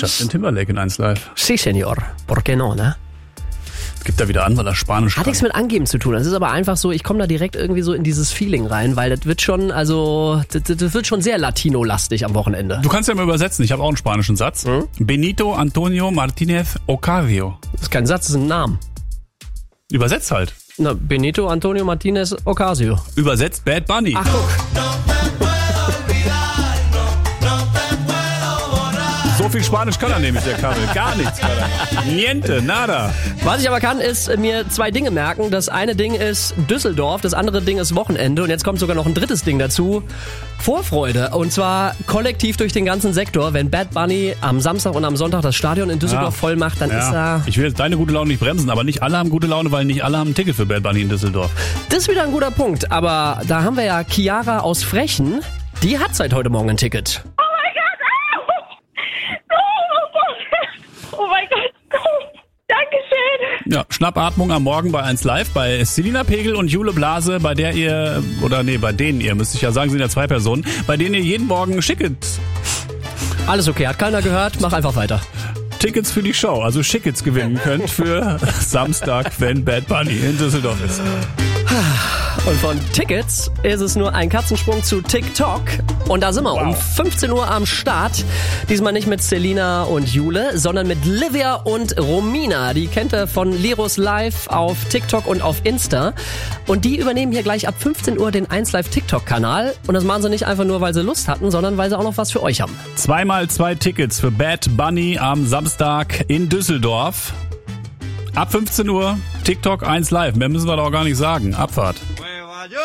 Justin Timberlake in 1 Live. Sí, señor. ¿Por qué no, ne? Gibt er wieder an, weil er Spanisch Hat kann. nichts mit Angeben zu tun. Das ist aber einfach so, ich komme da direkt irgendwie so in dieses Feeling rein, weil das wird schon, das wird schon sehr Latino-lastig am Wochenende. Du kannst ja mal übersetzen, ich habe auch einen spanischen Satz. Benito Antonio Martinez Ocasio. Das ist kein Satz, das ist ein Name. Übersetzt halt. Na, Benito Antonio Martinez Ocasio. Übersetzt Bad Bunny. Ach, guck. So viel Spanisch kann er nämlich, der Kabel. Gar nichts kann er. Niente, nada. Was ich aber kann, ist mir 2 Dinge merken. Das eine Ding ist Düsseldorf, das andere Ding ist Wochenende. Und jetzt kommt sogar noch ein drittes Ding dazu. Vorfreude. Und zwar kollektiv durch den ganzen Sektor. Wenn Bad Bunny am Samstag und am Sonntag das Stadion in Düsseldorf voll macht, dann ist er... Ich will jetzt deine gute Laune nicht bremsen, aber nicht alle haben gute Laune, weil nicht alle haben ein Ticket für Bad Bunny in Düsseldorf. Das ist wieder ein guter Punkt. Aber da haben wir ja Chiara aus Frechen. Die hat seit heute Morgen ein Ticket. Oh mein Gott, Dankeschön. Ja, Schnappatmung am Morgen bei 1 Live bei Selina Pegel und Jule Blase, bei denen ihr, müsste ich ja sagen, sind ja 2 Personen, bei denen ihr jeden Morgen Schickets. Alles okay, hat keiner gehört, mach einfach weiter. Tickets für die Show, also Schickets gewinnen könnt für Samstag, wenn Bad Bunny in Düsseldorf ist. Und von Tickets ist es nur ein Katzensprung zu TikTok. Und da sind wir um 15 Uhr am Start. Diesmal nicht mit Selina und Jule, sondern mit Livia und Romina. Die kennt ihr von Leros Live auf TikTok und auf Insta. Und die übernehmen hier gleich ab 15 Uhr den 1 Live TikTok-Kanal. Und das machen sie nicht einfach nur, weil sie Lust hatten, sondern weil sie auch noch was für euch haben. 2x2 Tickets für Bad Bunny am Samstag in Düsseldorf. Ab 15 Uhr TikTok 1 Live. Mehr müssen wir doch gar nicht sagen. Abfahrt.